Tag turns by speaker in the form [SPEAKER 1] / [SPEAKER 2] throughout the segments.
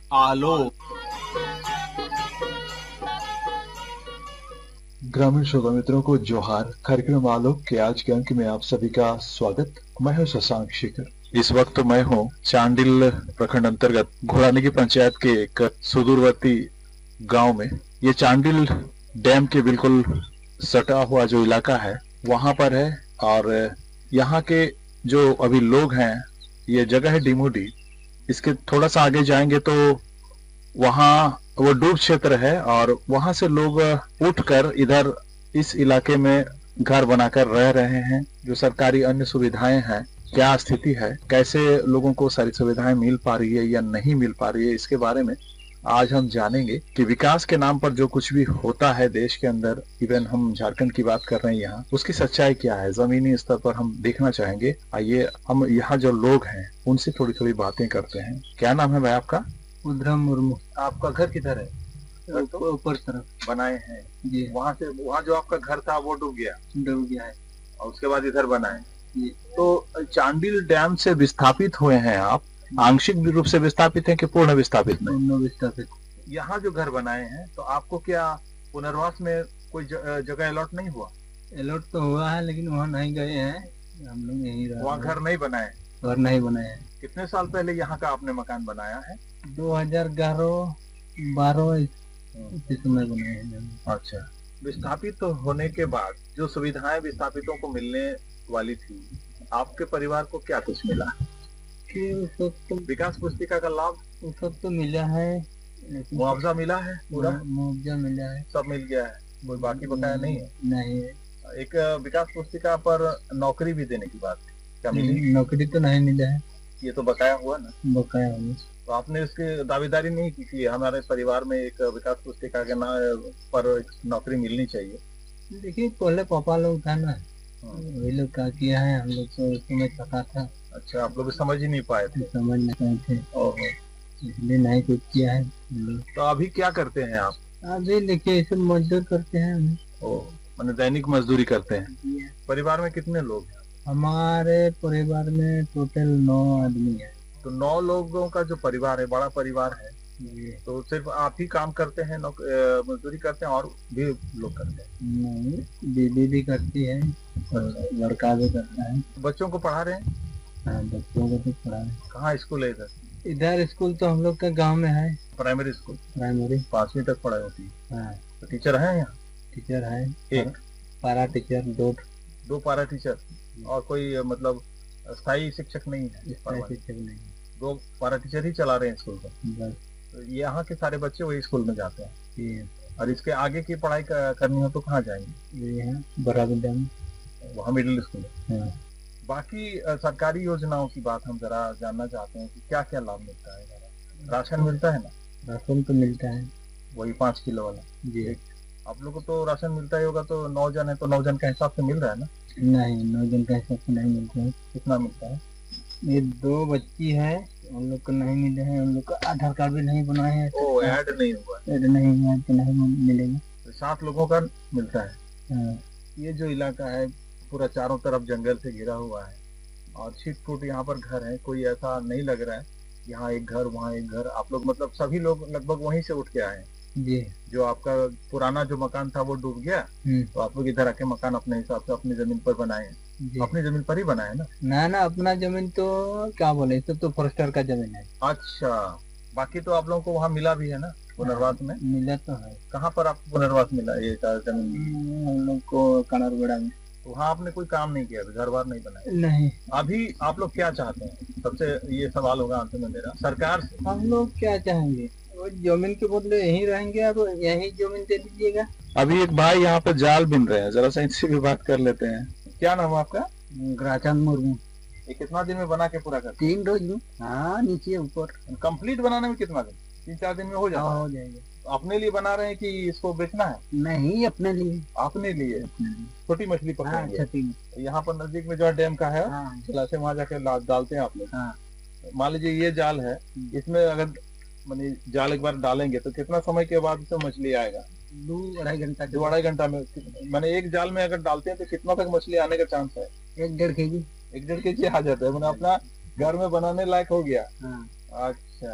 [SPEAKER 1] आलोक।
[SPEAKER 2] ग्रामीण श्रोता मित्रों को जोहार। कार्यक्रम आलोक के आज के अंक में आप सभी का स्वागत। मैं हूं शशांक शेखर। इस वक्त मैं हूं चांडिल प्रखंड अंतर्गत घोड़ानेगी पंचायत के एक सुदूरवर्ती गांव में। ये चांडिल डैम के बिल्कुल सटा हुआ जो इलाका है वहां पर है, और यहाँ के जो अभी लोग हैं, ये जगह है डिमोडी। इसके थोड़ा सा आगे जाएंगे तो वहाँ वो डूब क्षेत्र है, और वहां से लोग उठकर इधर इस इलाके में घर बनाकर रह रहे हैं। जो सरकारी अन्य सुविधाएं हैं, क्या स्थिति है, कैसे लोगों को सारी सुविधाएं मिल पा रही है या नहीं मिल पा रही है, इसके बारे में आज हम जानेंगे कि विकास के नाम पर जो कुछ भी होता है देश के अंदर, इवन हम झारखंड की बात कर रहे हैं यहाँ, उसकी सच्चाई क्या है जमीनी स्तर पर हम देखना चाहेंगे। आइए हम यहाँ जो लोग हैं उनसे थोड़ी थोड़ी बातें करते हैं। क्या नाम है भाई आपका?
[SPEAKER 1] उधरम मुर्मू।
[SPEAKER 2] आपका घर किधर है?
[SPEAKER 1] ऊपर तरफ
[SPEAKER 2] बनाए हैं
[SPEAKER 1] जी।
[SPEAKER 2] वहाँ से वहाँ जो आपका घर था वो डूब गया
[SPEAKER 1] है
[SPEAKER 2] और उसके बाद इधर बनाए
[SPEAKER 1] जी।
[SPEAKER 2] तो चांडिल डैम से विस्थापित हुए हैं आप? आंशिक रूप से विस्थापित हैं कि पूर्ण विस्थापित में?
[SPEAKER 1] पूर्ण विस्थापित।
[SPEAKER 2] यहाँ जो घर बनाए हैं तो आपको क्या पुनर्वास में कोई जगह अलॉट नहीं हुआ?
[SPEAKER 1] अलॉट तो हुआ है लेकिन वहाँ नहीं गए हैं, हम लोग यहीं रह।
[SPEAKER 2] वहाँ घर नहीं बनाए?
[SPEAKER 1] घर नहीं बनाए हैं।
[SPEAKER 2] कितने साल पहले यहाँ का आपने मकान बनाया है?
[SPEAKER 1] 2011-12 इस समय बनाए हैं।
[SPEAKER 2] अच्छा। विस्थापित होने के बाद जो सुविधाएं विस्थापितों को मिलने वाली थी, आपके परिवार को क्या कुछ मिला? विकास पुस्तिका का लाभ
[SPEAKER 1] वो सब तो मिला है, लेकिन
[SPEAKER 2] मुआवजा मिला है? पूरा
[SPEAKER 1] मुआवजा मिला है,
[SPEAKER 2] सब मिल गया है, कोई बाकी बकाया नहीं है?
[SPEAKER 1] नहीं है।
[SPEAKER 2] एक विकास पुस्तिका पर नौकरी भी देने की बात थी, क्या मिली?
[SPEAKER 1] नौकरी तो नहीं मिला है,
[SPEAKER 2] ये तो बकाया हुआ ना?
[SPEAKER 1] बकाया हुआ।
[SPEAKER 2] तो आपने इसकी दावेदारी नहीं की कि हमारे परिवार में एक विकास पुस्तिका के पर नौकरी मिलनी चाहिए?
[SPEAKER 1] देखिए पहले पापा लोग था ना, वही लोग क्या किया है, हम लोग तो उस समय पता था।
[SPEAKER 2] अच्छा, आप लोग समझ ही नहीं पाए थे?
[SPEAKER 1] समझ नहीं पाए थे, इसलिए नहीं कुछ किया है।
[SPEAKER 2] तो अभी क्या करते हैं आप?
[SPEAKER 1] अभी देखिए सब मजदूर करते हैं हम।
[SPEAKER 2] मैंने दैनिक मजदूरी करते हैं। परिवार में कितने लोग हैं?
[SPEAKER 1] हमारे परिवार में टोटल 9 आदमी है।
[SPEAKER 2] तो 9 लोगों का जो परिवार है, बड़ा परिवार है, तो सिर्फ आप ही काम करते हैं, मजदूरी करते हैं, और भी लोग करते हैं?
[SPEAKER 1] नहीं, दीदी भी करती है और लड़का भी करता है।
[SPEAKER 2] बच्चों को पढ़ा रहे हैं?
[SPEAKER 1] हाँ, बच्चों को तो पढ़ा है।
[SPEAKER 2] कहाँ स्कूल है इधर?
[SPEAKER 1] इधर स्कूल तो हम लोग का गांव में है,
[SPEAKER 2] प्राइमरी स्कूल।
[SPEAKER 1] प्राइमरी
[SPEAKER 2] 5वीं तक पढ़ाई होती है।
[SPEAKER 1] हाँ।
[SPEAKER 2] तो टीचर है यहाँ?
[SPEAKER 1] टीचर है,
[SPEAKER 2] एक
[SPEAKER 1] पारा टीचर,
[SPEAKER 2] 2 पारा टीचर, और कोई मतलब स्थायी शिक्षक नहीं है?
[SPEAKER 1] शिक्षक नहीं,
[SPEAKER 2] 2 पारा टीचर ही चला रहे हैं स्कूल को।
[SPEAKER 1] बस
[SPEAKER 2] तो यहाँ के सारे बच्चे वही स्कूल में जाते हैं।
[SPEAKER 1] ये
[SPEAKER 2] और इसके आगे की पढ़ाई करनी हो तो कहाँ जाएंगे?
[SPEAKER 1] ये है बड़ा विद्यालय,
[SPEAKER 2] वहाँ मिडिल स्कूल है।
[SPEAKER 1] हाँ।
[SPEAKER 2] बाकी सरकारी योजनाओं की बात हम जरा जानना चाहते हैं कि क्या क्या लाभ मिलता है? राशन मिलता है ना?
[SPEAKER 1] राशन तो मिलता है,
[SPEAKER 2] वही 5 किलो वाला
[SPEAKER 1] जी।
[SPEAKER 2] आप लोग को तो राशन मिलता ही होगा, तो 9 जन है तो 9 जन के हिसाब से मिल रहा है ना?
[SPEAKER 1] नहीं, 9 जन का हिसाब से नहीं मिलता है।
[SPEAKER 2] कितना मिलता है?
[SPEAKER 1] ये 2 बच्ची है, उन लोग को नहीं मिले हैं, उन लोग का आधार कार्ड भी नहीं बनाए हैं।
[SPEAKER 2] ऐड नहीं हुआ?
[SPEAKER 1] ऐड नहीं हुआ तो नहीं मिलेगा।
[SPEAKER 2] तो 7 लोगों का मिलता है।
[SPEAKER 1] हाँ।
[SPEAKER 2] ये जो इलाका है पूरा चारों तरफ जंगल से घिरा हुआ है, और छिट-फुट यहाँ पर घर है, कोई ऐसा नहीं लग रहा है यहाँ एक घर वहाँ एक घर। आप लोग मतलब सभी लोग लगभग वहीं से उठ के आए हैं
[SPEAKER 1] जी।
[SPEAKER 2] जो आपका पुराना जो मकान था वो डूब गया, तो आप लोग इधर आके मकान अपने हिसाब से अपनी जमीन पर बनाए हैं? अपनी जमीन पर ही बनाए ना?
[SPEAKER 1] ना, अपना जमीन तो क्या बोले, सब तो फॉरेस्टर का जमीन है।
[SPEAKER 2] अच्छा, बाकी तो आप लोगों को वहाँ मिला भी है ना पुनर्वास में?
[SPEAKER 1] मिला तो है।
[SPEAKER 2] कहाँ पर आपको पुनर्वास मिला ये जमीन?
[SPEAKER 1] हम लोग को कनारगढ़ा में।
[SPEAKER 2] वहाँ आपने कोई काम नहीं किया, घर बार नहीं बनाया?
[SPEAKER 1] नहीं।
[SPEAKER 2] अभी आप लोग क्या चाहते हैं? सबसे ये सवाल होगा अंत में मेरा सरकार से।
[SPEAKER 1] हम लोग क्या चाहेंगे, वो जमीन के बदले यहीं रहेंगे, अब यहीं जमीन दे दीजिएगा।
[SPEAKER 2] अभी एक भाई यहाँ पे जाल बिन रहे हैं, जरा सा इनसे भी बात कर लेते हैं। क्या नाम है आपका?
[SPEAKER 1] ग्राचंद मुर्मू।
[SPEAKER 2] ये कितना दिन में बना के पूरा करते?
[SPEAKER 1] 3 रोज में। हाँ, नीचे ऊपर।
[SPEAKER 2] कंप्लीट बनाने में कितना दिन? 3-4 दिन में हो जाता है?
[SPEAKER 1] हो जाएगा।
[SPEAKER 2] अपने लिए बना रहे हैं कि इसको बेचना है?
[SPEAKER 1] नहीं, अपने लिए।
[SPEAKER 2] अपने लिए छोटी मछली पकड़ेंगे? यहाँ पर नजदीक में जो डैम का है, जलाशय, वहाँ जाके डालते हैं आप लोग? मान लीजिए ये जाल है, इसमें अगर माने जाल एक बार डालेंगे तो कितना समय के बाद इसमें मछली आएगा?
[SPEAKER 1] 2-2.5 घंटा।
[SPEAKER 2] 2-2.5 घंटा में मैंने एक जाल में अगर डालते हैं तो कितना तक मछली आने का चांस है?
[SPEAKER 1] 1-1.5 केजी।
[SPEAKER 2] 1-1.5 केजी आ जाता है, मैंने अपना घर में बनाने लायक हो गया।
[SPEAKER 1] हाँ।
[SPEAKER 2] अच्छा,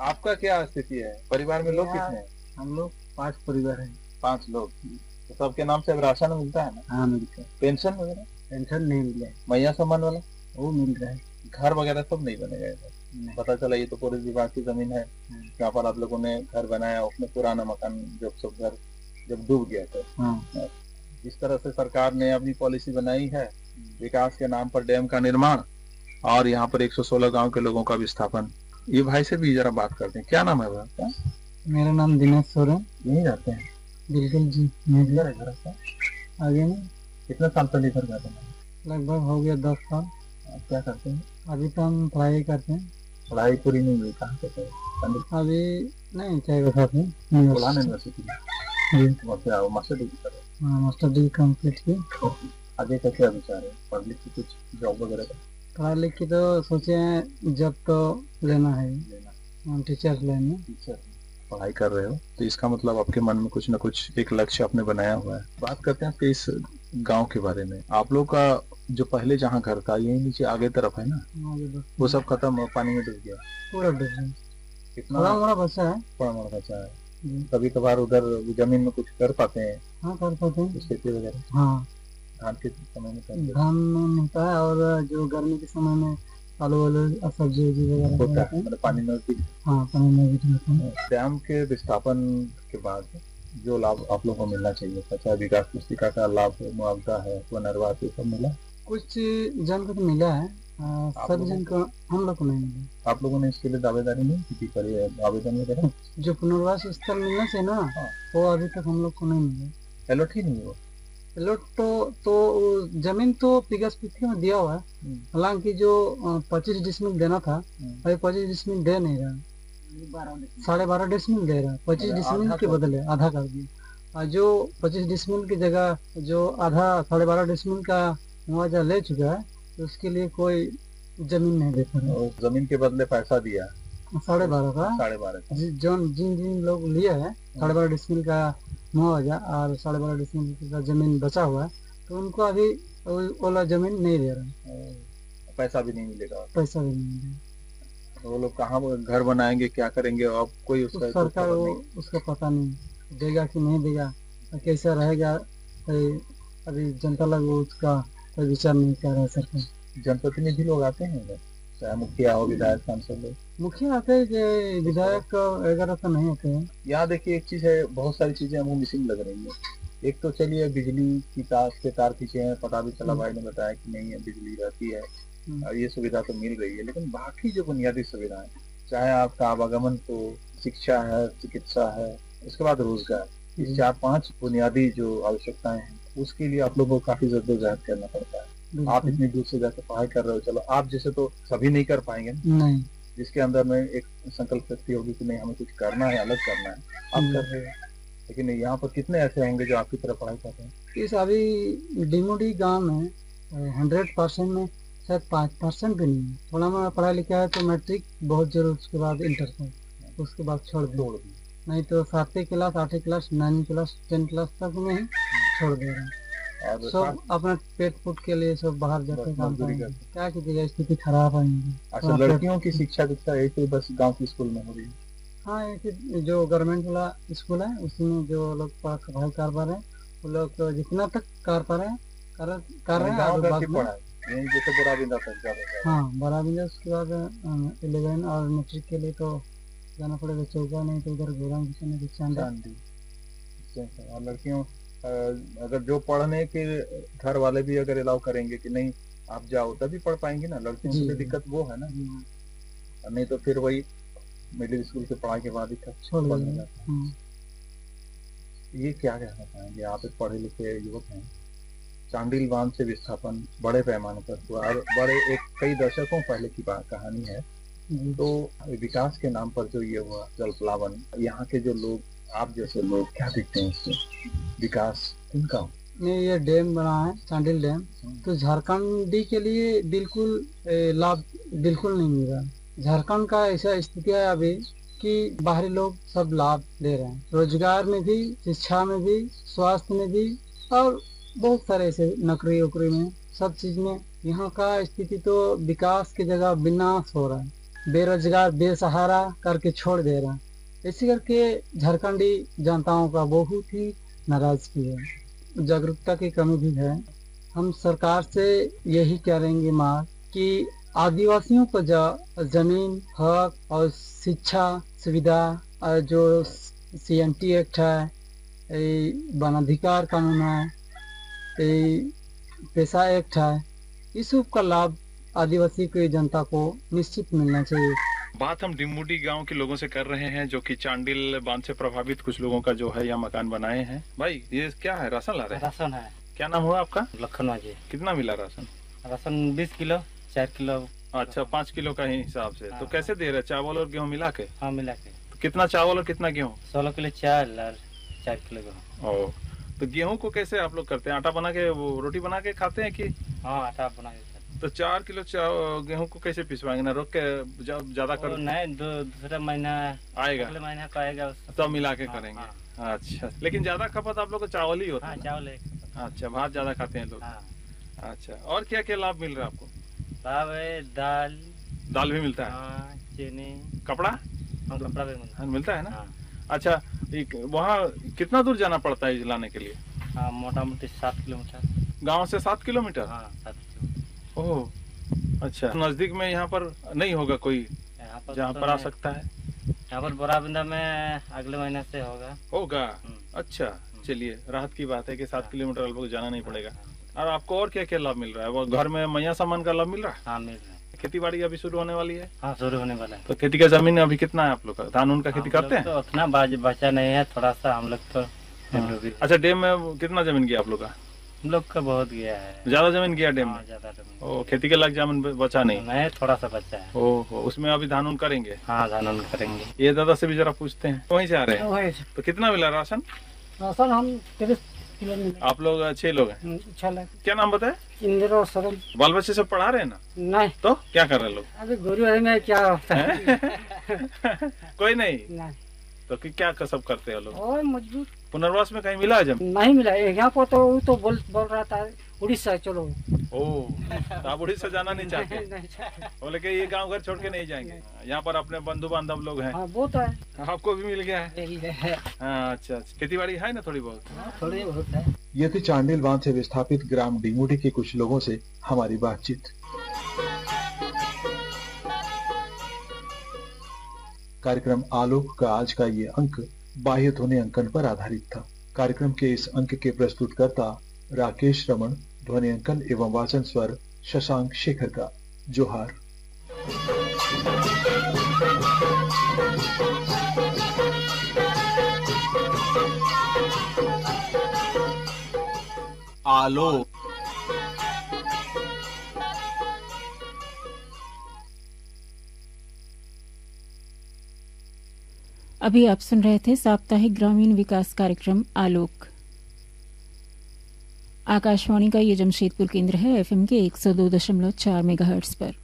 [SPEAKER 2] आपका क्या स्थिति है? परिवार में लोग
[SPEAKER 1] मेरा-
[SPEAKER 2] कितने हैं?
[SPEAKER 1] हम लोग 5 परिवार हैं।
[SPEAKER 2] 5 लोग। तो सबके नाम से अब राशन मिलता है ना?
[SPEAKER 1] हाँ मिलता है।
[SPEAKER 2] पेंशन वगैरह?
[SPEAKER 1] पेंशन नहीं मिला है,
[SPEAKER 2] मैया सम्मान वाला?
[SPEAKER 1] वो मिल रहा है।
[SPEAKER 2] घर वगैरह सब नहीं बने गए थे?
[SPEAKER 1] नहीं।
[SPEAKER 2] पता चला ये तो पूरे विभाग की जमीन है जहाँ पर आप लोगों ने घर बनाया, उसमें पुराना मकान जब सब घर जब डूब गया था।
[SPEAKER 1] हाँ।
[SPEAKER 2] इस तरह से सरकार ने अपनी पॉलिसी बनाई है, विकास के नाम पर डैम का निर्माण और यहाँ पर 116 गांव के लोगों का विस्थापन। ये भाई से भी जरा बात करते हैं। क्या नाम है भाई आपका?
[SPEAKER 1] मेरा नाम दिनेश सोरेन।
[SPEAKER 2] यहीं रहते हैं?
[SPEAKER 1] बिल्कुल जी।
[SPEAKER 2] इधर है घर आपका?
[SPEAKER 1] आगे में
[SPEAKER 2] कितने साल पहले इधर गए थे?
[SPEAKER 1] लगभग हो गया 10 साल।
[SPEAKER 2] आप क्या करते हैं?
[SPEAKER 1] अभी तो हम पढ़ाई करते हैं।
[SPEAKER 2] पढ़ाई पूरी नहीं हुई? कहाँ पे थे?
[SPEAKER 1] अभी नहीं चाहे बता थे
[SPEAKER 2] कोलान यूनिवर्सिटी मास्टर डिग्री कर रहे हैं।
[SPEAKER 1] मास्टर डिग्री कंप्लीट की।
[SPEAKER 2] आगे का क्या विचार है? पढ़ लिख के कुछ जॉब वगैरह का
[SPEAKER 1] पढ़ा लिख के तो सोचे हैं जब तो लेना है,
[SPEAKER 2] लेना?
[SPEAKER 1] टीचर लाइन में।
[SPEAKER 2] टीचर पढ़ाई कर रहे हो तो इसका मतलब आपके मन में कुछ न कुछ एक लक्ष्य आपने बनाया हुआ है। बात करते हैं आपके इस गांव के बारे में। आप लोग का जो पहले जहाँ घर था यही नीचे आगे तरफ है ना, वो सब खत्म पानी में डूब गया?
[SPEAKER 1] पूरा डूब गया।
[SPEAKER 2] कितना
[SPEAKER 1] थोड़ा मोड़ा बचा है।
[SPEAKER 2] थोड़ा मोड़ा बचा है? कभी कभार उधर जमीन में कुछ कर पाते हैं?
[SPEAKER 1] हाँ कर पाते हैं।
[SPEAKER 2] खेती वगैरह?
[SPEAKER 1] हाँ
[SPEAKER 2] धान के समय में करते हैं?
[SPEAKER 1] धान में होता है और जो गर्मी के समय में आलू वालू सब्जी वब्जी वगैरह
[SPEAKER 2] होता है, मतलब पानी नजदीक।
[SPEAKER 1] हाँ पानी में भी होता है।
[SPEAKER 2] डैम के विस्थापन के बाद जो लाभ आप लोगों को मिलना चाहिए, चाहे विकास पुस्तिका का लाभ मुआवजा है, पुनर्वास, ये सब मिला?
[SPEAKER 1] कुछ जन को तो मिला है, सब जन को हम लोग को नहीं मिला।
[SPEAKER 2] आप लोगों ने इसके लिए दावेदारी नहीं की थी? करी है आवेदन वगैरह?
[SPEAKER 1] जो पुनर्वास स्थल मिलना चाहिए ना, वो अभी तक हम लोग को नहीं मिला।
[SPEAKER 2] अलॉट ही नहीं हुआ?
[SPEAKER 1] अलॉट तो जमीन तो विकास पुस्तिका में दिया हुआ है, हालांकि जो 25 डिसमिल देना था अभी 25 डिसमिल दे नहीं रहा, 12.5 डिसमिल दे रहा है। 25 डिसमिल के बदले आधा कर दिया। और जो 25 डिसमिल की जगह जो आधा 12.5 डिसमिल का मुआवजा ले चुका है, तो उसके लिए कोई जमीन नहीं दे पा रहा।
[SPEAKER 2] जमीन के बदले पैसा दिया
[SPEAKER 1] 12.5 का।
[SPEAKER 2] 12.5
[SPEAKER 1] जिन जिन लोग लिए है 12.5 डिसमिल का मुआवजा और 12.5 डिसमिल का जमीन बचा हुआ है, तो उनको अभी वाला जमीन नहीं दे रहा,
[SPEAKER 2] पैसा भी नहीं मिलेगा।
[SPEAKER 1] पैसा भी नहीं मिलेगा।
[SPEAKER 2] तो वो लोग कहाँ घर बनाएंगे, क्या करेंगे? अब कोई उसका
[SPEAKER 1] सरकार उसका पता नहीं देगा कि नहीं देगा, कैसा रहेगा, अभी जनता लोग उसका कोई विचार नहीं कर रहा है। सरकार
[SPEAKER 2] जनप्रतिनिधि लोग आते हैं इधर, चाहे मुखिया हो, विधायक, सांसद लोग?
[SPEAKER 1] मुखिया आते हैं कि विधायक वगैरह तो नहीं आते हैं।
[SPEAKER 2] यहाँ देखिए एक चीज है, बहुत सारी चीजें हमको मिसिंग लग रही है। एक तो चलिए बिजली की तार खींचे हैं, पता भी चला, भाई ने बताया कि नहीं है, बिजली रहती है और ये सुविधा तो मिल रही है, लेकिन बाकी जो बुनियादी सुविधाएं, चाहे आपका आवागमन हो, शिक्षा है, चिकित्सा है, उसके बाद रोजगार, इस 4-5 बुनियादी जो आवश्यकताएं हैं, उसके लिए आप लोगों को काफी जद्दोजहद करना पड़ता है। आप इतनी दूर से जाकर पढ़ाई कर रहे हो, चलो आप जैसे तो सभी नहीं कर पाएंगे,
[SPEAKER 1] नहीं,
[SPEAKER 2] जिसके अंदर में एक संकल्प शक्ति होगी कि नहीं हमें कुछ करना है, अलग करना है, आप कर रहे हो। लेकिन यहाँ पर कितने ऐसे होंगे जो आपकी तरह पढ़ाई कर रहे हैं?
[SPEAKER 1] इस अभी डिमोडी गांव में 100% में शायद 5% भी नहीं है। थोड़ा मैं पढ़ा लिखा है तो मैट्रिक बहुत जरूर, उसके बाद इंटर कर, उसके बाद छोड़ दो, नहीं तो 7वीं क्लास, 8वीं क्लास, 9वीं क्लास, 10th क्लास तक में ही छोड़ दे रहे हैं। सब अपना पेट फूट के लिए सब बाहर जाते काम करेंगे, क्या कीजिएगा, स्थिति खराब है।
[SPEAKER 2] अच्छा, लड़कियों की शिक्षा दीक्षा ऐसे बस गांव के स्कूल में हो रही है?
[SPEAKER 1] हाँ, ऐसे जो गवर्नमेंट वाला स्कूल है उसमें जो लोग पढ़ाई कर पा रहे हैं, वो लोग जितना तक कर पा रहे हैं कर रहे हैं।
[SPEAKER 2] जैसे बड़ा बिंदा तक,
[SPEAKER 1] हाँ बड़ा बिंदा, उसके बाद 11 और मैट्रिक के लिए तो जाना पड़ेगा चौका, नहीं तो उधर गोरा चांदी।
[SPEAKER 2] और लड़कियों अगर जो पढ़ने के घर वाले भी अगर अलाउ करेंगे कि नहीं आप जाओ, तभी पढ़ पाएंगे ना। लड़कियों की दिक्कत वो है ना, नहीं तो फिर वही मिडिल स्कूल के पढ़ाई के बाद ही छोड़ देंगे। ये क्या कहना चाहेंगे? आप एक पढ़े लिखे युवक हैं, चांडिल बांध से विस्थापन बड़े पैमाने पर हुआ और बड़े कई दशकों पहले की कहानी है, तो विकास के नाम पर जो ये हुआ जल प्लावन, यहाँ के जो लोग, आप जैसे लोग क्या दिखते हैं इससे? विकास इनका
[SPEAKER 1] नहीं, ये डैम बना है चांडिल डैम, तो झारखंडी के लिए बिल्कुल लाभ बिल्कुल नहीं मिल रहा। झारखंड का ऐसा स्थिति है अभी कि बाहरी लोग सब लाभ ले रहे हैं, रोजगार में भी, शिक्षा में भी, स्वास्थ्य में भी, और बहुत सारे ऐसे नौकरी वोकरी में, सब चीज में। यहाँ का स्थिति तो विकास की जगह विनाश हो रहा है। बेरोजगार बेसहारा करके छोड़ दे रहा। इसी करके झारखंडी जनताओं का बहुत ही नाराजगी है, जागरूकता की कमी भी है। हम सरकार से यही करेंगे मांग कि आदिवासियों को जमीन हक और शिक्षा सुविधा और जो CNT एक्ट है, वन अधिकार कानून है, पेशा एक्ट है, इस सब का लाभ आदिवासी की जनता को निश्चित मिलना चाहिए।
[SPEAKER 2] बात हम डिमुडी गांव के लोगों से कर रहे हैं जो कि चांडिल बांध से प्रभावित कुछ लोगों का जो है यहाँ मकान बनाए हैं। भाई ये क्या है, राशन ला रहे हैं?
[SPEAKER 3] राशन है।
[SPEAKER 2] क्या नाम हुआ आपका?
[SPEAKER 3] लखनऊ जी।
[SPEAKER 2] कितना मिला राशन?
[SPEAKER 3] Ration 20 kilo 4 kilo.
[SPEAKER 2] अच्छा, 5 किलो का ही हिसाब से। तो कैसे दे रहे, चावल और गेहूँ मिला के?
[SPEAKER 3] हाँ मिला के।
[SPEAKER 2] तो कितना चावल और कितना गेहूँ?
[SPEAKER 3] 16 किलो चावल और 4 किलो गेहूँ।
[SPEAKER 2] ओ, तो गेहूँ को कैसे आप लोग करते हैं? आटा बना के वो रोटी बना के खाते हैं कि?
[SPEAKER 3] हाँ आटा बना के।
[SPEAKER 2] तो 4 किलो गेहूँ को कैसे पिसवाएंगे? ना रोक के ज्यादा कर?
[SPEAKER 3] नहीं, दूसरा महीना
[SPEAKER 2] आएगा,
[SPEAKER 3] अगले महीना का आएगा
[SPEAKER 2] तब मिला के करेंगे। अच्छा, लेकिन ज्यादा खपत आप लोग को चावल ही होता है?
[SPEAKER 3] चावल है।
[SPEAKER 2] अच्छा, भात ज्यादा खाते हैं लोग। अच्छा, और क्या क्या लाभ मिल रहा है आपको?
[SPEAKER 3] लाभ है दाल
[SPEAKER 2] भी मिलता है?
[SPEAKER 3] चीनी,
[SPEAKER 2] कपड़ा?
[SPEAKER 3] कपड़ा भी
[SPEAKER 2] मिलता है ना। अच्छा, वहाँ कितना दूर जाना पड़ता है लाने के लिए?
[SPEAKER 3] हाँ मोटा मोटी 7 किलोमीटर।
[SPEAKER 2] गाँव से 7 किलोमीटर?
[SPEAKER 3] हाँ 7 किलोमीटर।
[SPEAKER 2] ओह अच्छा, नजदीक में यहाँ पर नहीं होगा कोई जहाँ पर आ सकता है?
[SPEAKER 3] यहाँ पर बोराबिंदा में अगले महीने से होगा।
[SPEAKER 2] अच्छा, चलिए, राहत की बात है कि 7 किलोमीटर लोग जाना नहीं पड़ेगा। और आपको और क्या क्या लाभ मिल रहा है? वो घर में मैया सामान का लाभ मिल रहा है?
[SPEAKER 3] हाँ मिल रहा है।
[SPEAKER 2] खेती बाड़ी अभी शुरू होने वाली है?
[SPEAKER 3] हाँ शुरू होने वाला है।
[SPEAKER 2] तो खेती का जमीन अभी कितना है आप लोग का? धान उनका खेती करते हैं?
[SPEAKER 3] तो उतना बचा नहीं है, थोड़ा सा हम लोग तो।
[SPEAKER 2] अच्छा, डैम में कितना जमीन गया आप लोग का?
[SPEAKER 3] हम लोग का बहुत गया है।
[SPEAKER 2] ज्यादा जमीन गया डैम में?
[SPEAKER 3] ज्यादा जमीन।
[SPEAKER 2] ओ, खेती के लायक जमीन बचा नहीं?
[SPEAKER 3] थोड़ा सा बचा है।
[SPEAKER 2] ओहो, उसमें अभी धान उन करेंगे?
[SPEAKER 3] हाँ धान करेंगे।
[SPEAKER 2] ये दादा से भी जरा पूछते हैं, वहीं से आ रहे हैं? तो कितना मिला राशन?
[SPEAKER 1] राशन हम 30 किलो मिला।
[SPEAKER 2] आप लोग 6 लोग हैं?
[SPEAKER 1] 6 लाख।
[SPEAKER 2] क्या नाम बताए?
[SPEAKER 1] इंदिरा और सरल।
[SPEAKER 2] बाल बच्चे सब पढ़ा रहे हैं ना?
[SPEAKER 1] नहीं।
[SPEAKER 2] तो क्या कर रहे लोग?
[SPEAKER 1] अभी गोरी में क्या होता है?
[SPEAKER 2] कोई नहीं। तो क्या सब करते हैं लोग? और मजदूर। पुनर्वास में कहीं मिला है? जब नहीं
[SPEAKER 1] मिला यहाँ पर तो बोल रहा था उड़ीसा चलो।
[SPEAKER 2] तो आप उड़ीसा जाना नहीं चाहते? बोले कि ये गांव घर छोड़ के नहीं जाएंगे, यहाँ पर अपने बंधु बांधव लोग हैं।
[SPEAKER 1] वो तो है,
[SPEAKER 2] आपको भी मिल गया है। अच्छा, खेती बाड़ी है ना? थोड़ी बहुत?
[SPEAKER 1] थोड़ी बहुत है।
[SPEAKER 2] ये थी चांडिल बांध से विस्थापित ग्राम डिमुडी के कुछ लोगों से हमारी बातचीत। कार्यक्रम आलोक का आज का ये अंक बाह्य ध्वनि अंकन पर आधारित था। कार्यक्रम के इस अंक के प्रस्तुतकर्ता राकेश रमन, ध्वनि अंकन एवं वाचन स्वर शशांक शेखर का। जोहार।
[SPEAKER 4] आलोक।
[SPEAKER 5] अभी आप सुन रहे थे साप्ताहिक ग्रामीण विकास कार्यक्रम आलोक। आकाशवाणी का ये जमशेदपुर केंद्र है, FM के 102.4 मेगाहर्ट्ज पर।